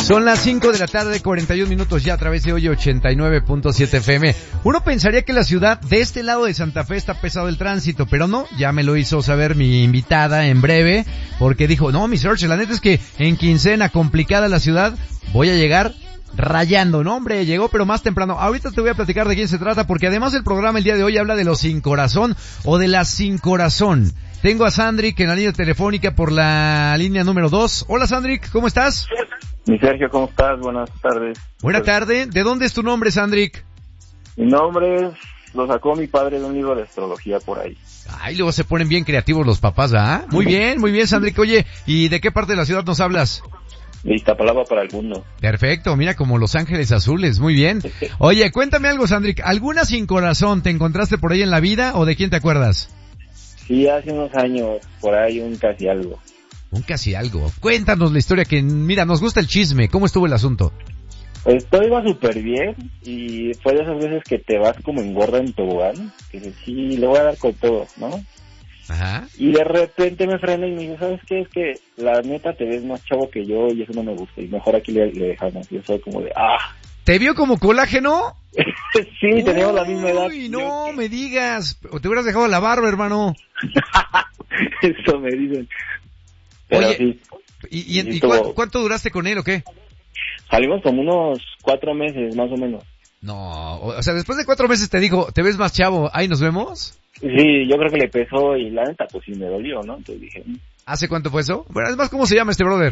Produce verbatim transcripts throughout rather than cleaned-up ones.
Son las cinco de la tarde, cuarenta y un minutos ya a través de hoy ochenta y nueve punto siete F M. Uno pensaría que la ciudad de este lado de Santa Fe está pesado el tránsito, pero no, ya me lo hizo saber mi invitada en breve, porque dijo, no, mi Search, la neta es que en quincena complicada la ciudad, voy a llegar rayando, no hombre, llegó pero más temprano. Ahorita te voy a platicar de quién se trata, porque además el programa el día de hoy habla de los sin corazón o de las sin corazón. Tengo a Sandrick en la línea telefónica por la línea número dos. Hola Sandrick, ¿cómo estás? Mi Sergio, ¿cómo estás? Buenas tardes. Buena tarde. ¿De dónde es tu nombre, Sandrick? Mi nombre es, lo sacó mi padre de un libro de astrología por ahí. Ay, luego se ponen bien creativos los papás, ¿ah? Muy bien, muy bien, Sandrick. Oye, ¿y de qué parte de la ciudad nos hablas? De Iztapalapa para el mundo. Perfecto, mira, como Los Ángeles Azules, muy bien. Oye, cuéntame algo, Sandrick. ¿Alguna sin corazón te encontraste por ahí en la vida o de quién te acuerdas? Sí, hace unos años, por ahí un casi algo. Un casi algo. Cuéntanos la historia que, mira, nos gusta el chisme. ¿Cómo estuvo el asunto? Pues todo iba súper bien y fue de esas veces que te vas como en gorda en tobogán, que dices, sí, le voy a dar con todo, ¿no? Ajá. Y de repente me frena y me dice, ¿sabes qué? Es que la neta te ves más chavo que yo y eso no me gusta y mejor aquí le, le dejamos. Y yo soy como de, ¡ah! ¿Te vio como colágeno? Sí, teníamos la misma edad. Uy, no me digas. O te hubieras dejado la barba, hermano. Eso me dicen. Pero Oye, sí. ¿y, y, y, y tuvo... ¿cuánto, cuánto duraste con él o qué? Salimos como unos cuatro meses, más o menos. No, o sea, después de cuatro meses te dijo, ¿te ves más chavo? ¿Ahí nos vemos? Sí, yo creo que le pesó y la neta pues sí me dolió, ¿no? Entonces dije... ¿Hace cuánto fue eso? Bueno, además, ¿cómo se llama este brother?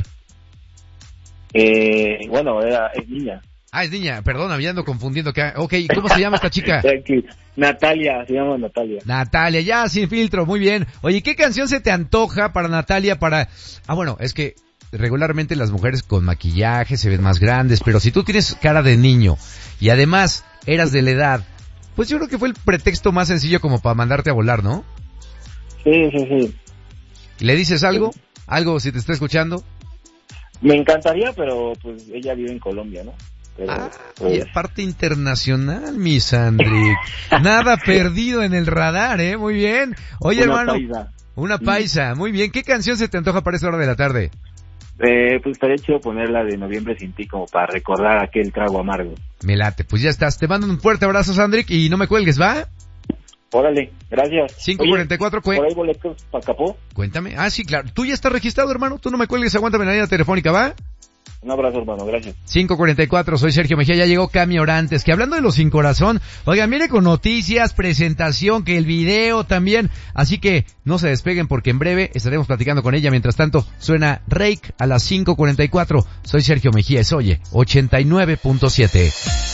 Eh, bueno, era, es niña. Ah, es niña, perdona, me ando confundiendo. ¿Qué? Ok, ¿cómo se llama esta chica? Natalia, se llama Natalia. Natalia, ya sin filtro, muy bien. Oye, ¿qué canción se te antoja para Natalia para...? Ah, bueno, es que regularmente las mujeres con maquillaje se ven más grandes, pero si tú tienes cara de niño y además eras de la edad, pues yo creo que fue el pretexto más sencillo como para mandarte a volar, ¿no? Sí, sí, sí. ¿Le dices algo? ¿Algo si te está escuchando? Me encantaría, pero pues ella vive en Colombia, ¿no? Pero, ah, pues... y aparte internacional, mi Sandrick. Nada perdido en el radar, ¿eh? Muy bien. Oye, una hermano. Paisa. Una paisa. Muy bien. ¿Qué canción se te antoja para esta hora de la tarde? Eh, pues estaría chido ponerla de Noviembre Sin Ti como para recordar aquel trago amargo. Me late. Pues ya estás. Te mando un fuerte abrazo, Sandrick, y no me cuelgues, ¿va? Órale, gracias. cinco cuarenta y cuatro, Oye, ¿por ahí boletos para Capó? Cuéntame. Ah, sí, claro. Tú ya estás registrado, hermano. Tú no me cuelgues, aguántame en la línea telefónica, ¿va? Un abrazo, hermano, gracias. cinco cuarenta y cuatro, soy Sergio Mejía, ya llegó Cami Orantes, que hablando de los sin corazón, oigan, viene con noticias, presentación, que el video también, así que no se despeguen porque en breve estaremos platicando con ella. Mientras tanto, suena Rake a las cinco cuarenta y cuatro, soy Sergio Mejía, es Oye, ochenta y nueve punto siete.